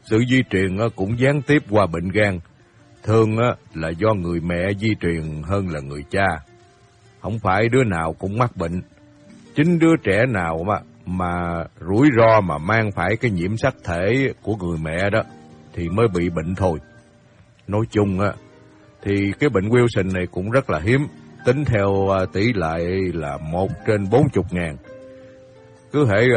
Sự di truyền cũng gián tiếp qua bệnh gan. Thường là do người mẹ di truyền hơn là người cha. Không phải đứa nào cũng mắc bệnh. Chính đứa trẻ nào mà rủi ro mà mang phải cái nhiễm sắc thể của người mẹ đó thì mới bị bệnh thôi. Nói chung thì cái bệnh Wilson này cũng rất là hiếm, tính theo tỷ lệ là 1/40.000. Cứ hệ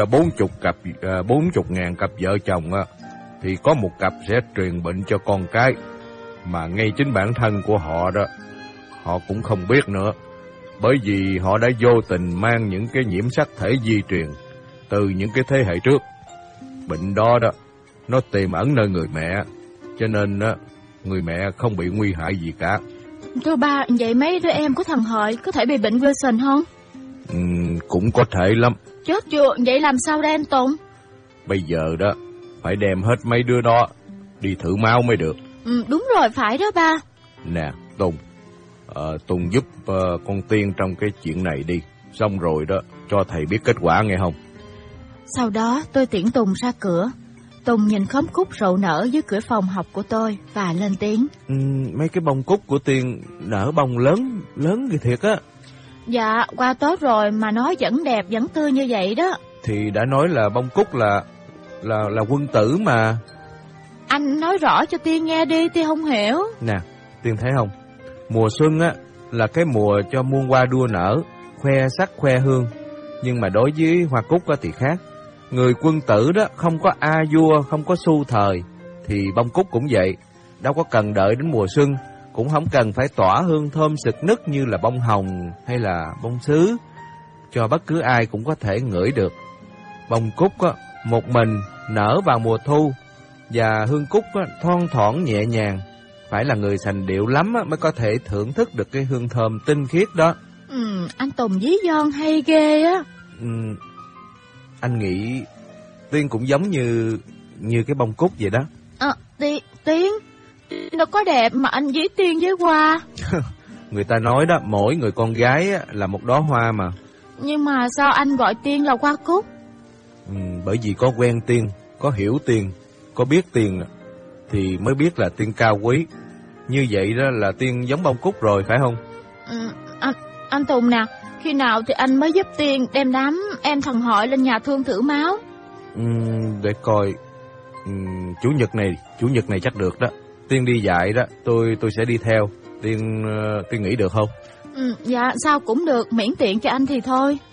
40.000 cặp vợ chồng thì có một cặp sẽ truyền bệnh cho con cái, mà ngay chính bản thân của họ đó, họ cũng không biết nữa, bởi vì họ đã vô tình mang những cái nhiễm sắc thể di truyền từ những cái thế hệ trước. Bệnh đó nó tiềm ẩn nơi người mẹ, cho nên người mẹ không bị nguy hại gì cả. Thưa ba, vậy mấy đứa em của thằng Hợi có thể bị bệnh Wilson không? Cũng có thể lắm. Chết chưa, vậy làm sao đây anh Tùng? Bây giờ đó, phải đem hết mấy đứa đó đi thử máu mới được. Đúng rồi, phải đó ba. Nè, Tùng, Tùng giúp con Tiên trong cái chuyện này đi. Xong rồi đó, cho thầy biết kết quả nghe không? Sau đó tôi tiễn Tùng ra cửa. Tùng nhìn khóm cúc rộ nở dưới cửa phòng học của tôi và lên tiếng. Mấy cái bông cúc của Tiên nở bông lớn thiệt á. Dạ, qua Tết rồi mà nó vẫn đẹp, vẫn tươi như vậy đó. Thì đã nói là bông cúc là quân tử mà. Anh nói rõ cho Tiên nghe đi, Tiên không hiểu. Nè, Tiên thấy không? Mùa xuân là cái mùa cho muôn hoa đua nở, khoe sắc khoe hương. Nhưng mà đối với hoa cúc thì khác. Người quân tử đó không có a vua, không có xu thời, thì bông cúc cũng vậy. Đâu có cần đợi đến mùa xuân, cũng không cần phải tỏa hương thơm sực nức như là bông hồng hay là bông sứ, cho bất cứ ai cũng có thể ngửi được. Bông cúc một mình nở vào mùa thu, và hương cúc thoang thoảng nhẹ nhàng. Phải là người sành điệu lắm mới có thể thưởng thức được cái hương thơm tinh khiết đó. Anh Tùng dí don hay ghê á. Anh nghĩ Tiên cũng giống như cái bông cúc vậy đó. Tiên nó có đẹp mà anh dí Tiên với hoa. Người ta nói đó, mỗi người con gái là một đóa hoa mà. Nhưng mà sao anh gọi Tiên là hoa cúc? Bởi vì có quen Tiên, có hiểu Tiên, có biết Tiên thì mới biết là Tiên cao quý. Như vậy đó là Tiên giống bông cúc rồi, phải không? Anh Tùng nè, khi nào thì anh mới giúp Tiên đem đám em thằng Hội lên nhà thương thử máu? Để coi. Chủ nhật này chắc được đó. Tiên đi dạy đó, tôi sẽ đi theo. Tiên nghĩ được không? Dạ sao cũng được, miễn tiện cho anh thì thôi.